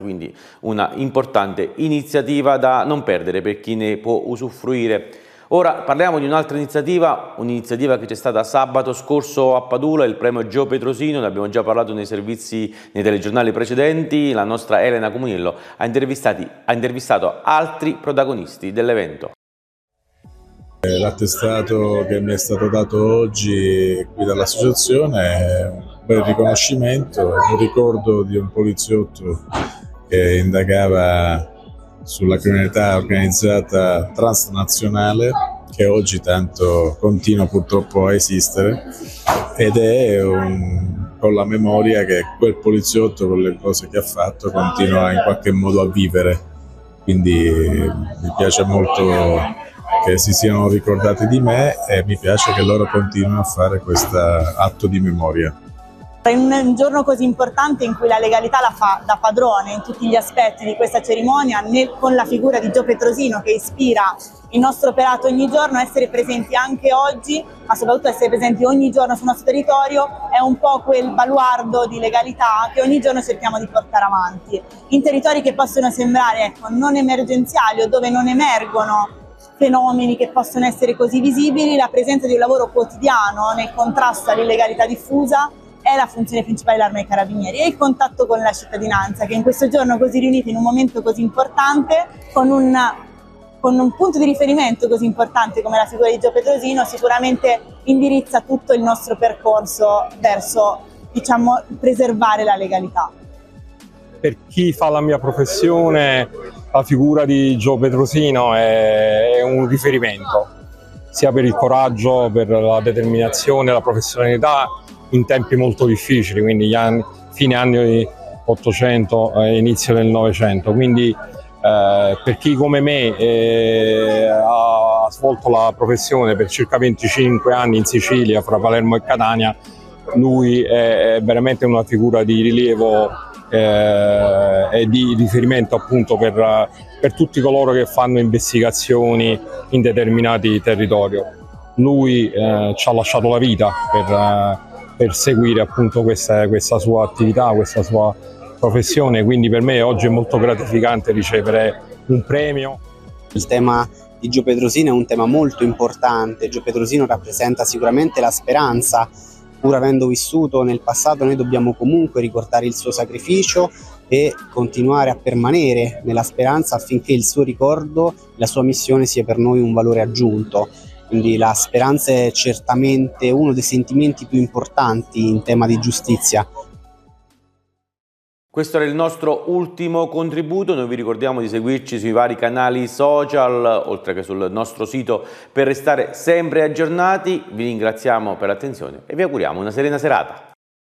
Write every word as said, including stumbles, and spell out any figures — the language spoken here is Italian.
Quindi una importante iniziativa da non perdere per chi ne può usufruire. Ora parliamo di un'altra iniziativa, un'iniziativa che c'è stata sabato scorso a Padula, il premio Gio Petrosino, ne abbiamo già parlato nei servizi, nei telegiornali precedenti. La nostra Elena Comunillo ha, ha intervistato altri protagonisti dell'evento. L'attestato che mi è stato dato oggi qui dall'associazione è un bel riconoscimento, un ricordo di un poliziotto che indagava sulla criminalità organizzata transnazionale, che oggi tanto continua purtroppo a esistere, ed è un, con la memoria che quel poliziotto, con le cose che ha fatto, continua in qualche modo a vivere. Quindi mi piace molto che si siano ricordati di me e mi piace che loro continuino a fare questo atto di memoria. In un giorno così importante in cui la legalità la fa da padrone in tutti gli aspetti di questa cerimonia, nel, con la figura di Gio Petrosino che ispira il nostro operato ogni giorno, essere presenti anche oggi, ma soprattutto essere presenti ogni giorno sul nostro territorio, è un po' quel baluardo di legalità che ogni giorno cerchiamo di portare avanti. In territori che possono sembrare ecco, non emergenziali o dove non emergono fenomeni che possono essere così visibili, la presenza di un lavoro quotidiano nel contrasto all'illegalità diffusa è la funzione principale dell'Arma dei Carabinieri e il contatto con la cittadinanza, che in questo giorno così riuniti in un momento così importante, con un, con un punto di riferimento così importante come la figura di Gio Petrosino, sicuramente indirizza tutto il nostro percorso verso, diciamo, preservare la legalità. Per chi fa la mia professione, la figura di Gio Petrosino è, è un riferimento, sia per il coraggio, per la determinazione, la professionalità, in tempi molto difficili, quindi gli anni, fine anni ottocento e inizio del novecento, quindi eh, per chi come me eh, ha svolto la professione per circa venticinque anni in Sicilia, fra Palermo e Catania, lui è, è veramente una figura di rilievo eh, e di riferimento appunto per, per tutti coloro che fanno investigazioni in determinati territori. Lui eh, ci ha lasciato la vita per eh, per seguire appunto questa, questa sua attività, questa sua professione, quindi per me oggi è molto gratificante ricevere un premio. Il tema di Gio Petrosino è un tema molto importante. Gio Petrosino rappresenta sicuramente la speranza, pur avendo vissuto nel passato noi dobbiamo comunque ricordare il suo sacrificio e continuare a permanere nella speranza affinché il suo ricordo, la sua missione sia per noi un valore aggiunto. Quindi la speranza è certamente uno dei sentimenti più importanti in tema di giustizia. Questo era il nostro ultimo contributo, noi vi ricordiamo di seguirci sui vari canali social, oltre che sul nostro sito, per restare sempre aggiornati. Vi ringraziamo per l'attenzione e vi auguriamo una serena serata.